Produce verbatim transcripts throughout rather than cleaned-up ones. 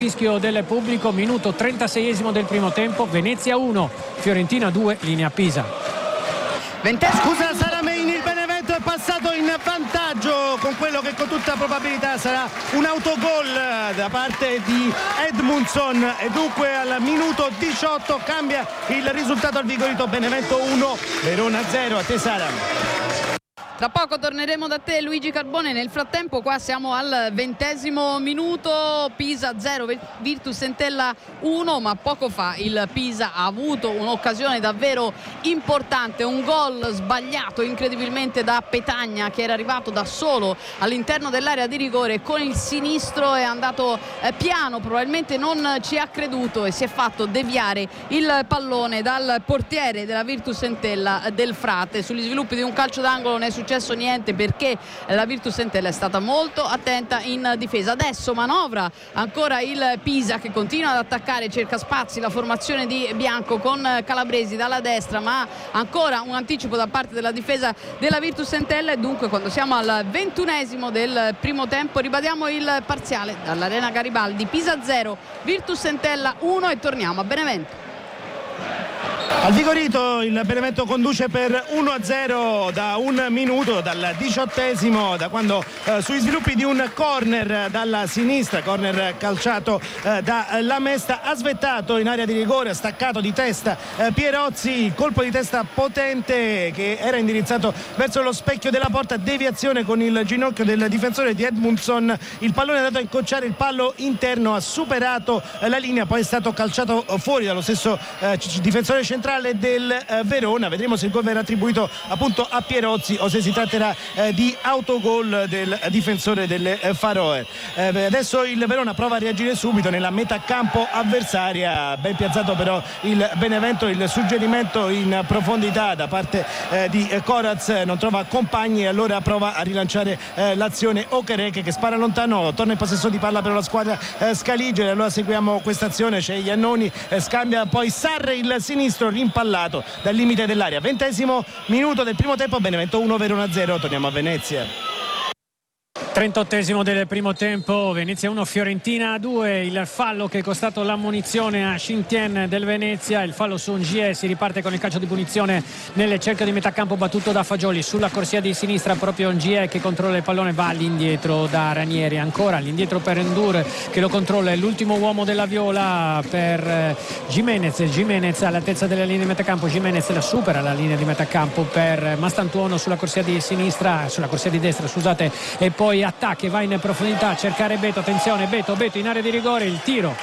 Fischio del pubblico, minuto trentaseiesimo del primo tempo, Venezia uno, Fiorentina due, linea Pisa. Ventesimo. Scusa Saramein, il Benevento è passato in vantaggio con quello che con tutta probabilità sarà un autogol da parte di Edmundson e dunque al minuto diciotto cambia il risultato al Vigorito. Benevento uno, Verona zero. A te Sara. Tra poco torneremo da te Luigi Carbone, nel frattempo qua siamo al ventesimo minuto, Pisa zero, Virtus Entella uno, ma poco fa il Pisa ha avuto un'occasione davvero importante, un gol sbagliato incredibilmente da Petagna che era arrivato da solo all'interno dell'area di rigore, con il sinistro è andato eh, piano, probabilmente non ci ha creduto e si è fatto deviare il pallone dal portiere della Virtus Entella Del Frate. Sugli sviluppi di un calcio d'angolo non è successo niente perché la Virtus Entella è stata molto attenta in difesa. Adesso manovra ancora il Pisa che continua ad attaccare, cerca spazi, la formazione di Bianco con Calabresi dalla destra, ma ancora un anticipo da parte della difesa della Virtus Entella e dunque quando siamo al ventunesimo del primo tempo ribadiamo il parziale dall'Arena Garibaldi: Pisa zero, Virtus Entella uno e torniamo a Benevento. Al Vigorito il Benevento conduce per uno a zero da un minuto, dal diciottesimo, da quando eh, sugli sviluppi di un corner dalla sinistra, corner calciato eh, da Lamesta, ha svettato in area di rigore, ha staccato di testa eh, Pierozzi, colpo di testa potente che era indirizzato verso lo specchio della porta, deviazione con il ginocchio del difensore di Edmundson, il pallone è andato a incrociare il pallo interno, ha superato eh, la linea, poi è stato calciato fuori dallo stesso eh, difensore centrale del eh, Verona. Vedremo se il gol verrà attribuito appunto a Pierozzi o se si tratterà eh, di autogol del difensore delle eh, Faroe. Eh, adesso il Verona prova a reagire subito nella metà campo avversaria, ben piazzato però il Benevento, il suggerimento in profondità da parte eh, di eh, Coraz non trova compagni e allora prova a rilanciare eh, l'azione Okereke che spara lontano, torna in possesso di palla per la squadra eh, scaligere. Allora seguiamo questa azione, c'è Iannoni, eh, scambia poi Sarri il sinistro rimpallato dal limite dell'area. Ventesimo minuto del primo tempo, Benevento uno, Verona zero. Torniamo a Venezia. trentottesimo del primo tempo, Venezia uno, Fiorentina due, il fallo che è costato l'ammonizione a Xintien del Venezia, il fallo su Ngie, si riparte con il calcio di punizione nel cerchio di metà campo battuto da Fagioli, sulla corsia di sinistra proprio Ngie che controlla il pallone, va all'indietro da Ranieri, ancora all'indietro per Endur che lo controlla, è l'ultimo uomo della Viola per Gimenez, Gimenez all'altezza della linea di metà campo, Gimenez la supera la linea di metà campo per Mastantuono sulla corsia di sinistra, sulla corsia di destra scusate, e poi attacca e va in profondità a cercare Beto, attenzione Beto, Beto in area di rigore, il tiro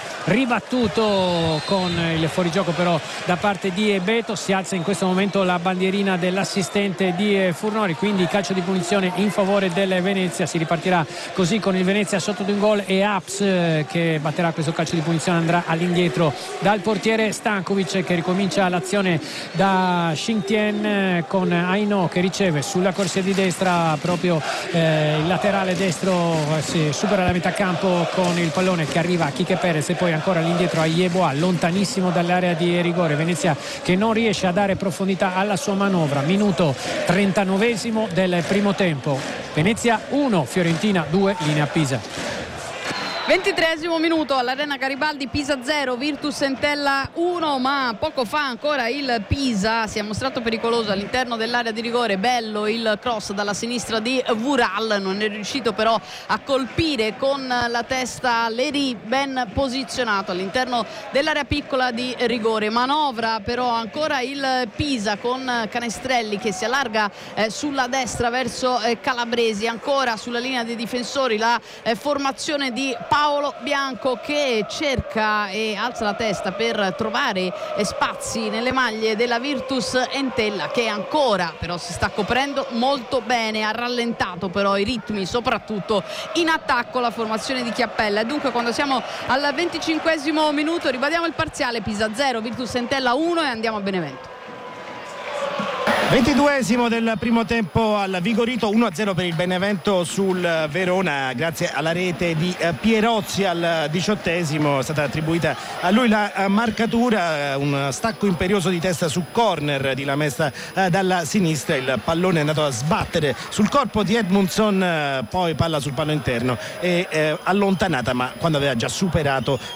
ribattuto con il fuorigioco però da parte di Beto, si alza in questo momento la bandierina dell'assistente di Furnori, quindi calcio di punizione in favore del Venezia, si ripartirà così con il Venezia sotto di un gol e Aps che batterà questo calcio di punizione, andrà all'indietro dal portiere Stankovic che ricomincia l'azione da Xintien con Aino che riceve sulla corsia di destra proprio eh, il laterale destro, si supera la metà campo con il pallone che arriva a Quique Perez e poi ancora all'indietro a Yeboah, lontanissimo dall'area di rigore. Venezia che non riesce a dare profondità alla sua manovra. Minuto trentanovesimo del primo tempo, Venezia uno, Fiorentina due, linea Pisa. ventitreesimo minuto all'Arena Garibaldi, Pisa zero, Virtus Entella uno, ma poco fa ancora il Pisa si è mostrato pericoloso all'interno dell'area di rigore, bello il cross dalla sinistra di Vural, non è riuscito però a colpire con la testa Leri, ben posizionato all'interno dell'area piccola di rigore, manovra però ancora il Pisa con Canestrelli che si allarga eh, sulla destra verso eh, Calabresi, ancora sulla linea dei difensori la eh, formazione di Paolo Bianco che cerca e alza la testa per trovare spazi nelle maglie della Virtus Entella che ancora però si sta coprendo molto bene, ha rallentato però i ritmi soprattutto in attacco la formazione di Chiappella e dunque quando siamo al venticinquesimo minuto ribadiamo il parziale, Pisa zero, Virtus Entella uno e andiamo a Benevento. ventiduesimo del primo tempo al Vigorito, uno a zero per il Benevento sul Verona, grazie alla rete di Pierozzi. Al diciottesimo è stata attribuita a lui la marcatura, un stacco imperioso di testa su corner di Lamesta dalla sinistra, il pallone è andato a sbattere sul corpo di Edmundson, poi palla sul palo interno e eh, allontanata, ma quando aveva già superato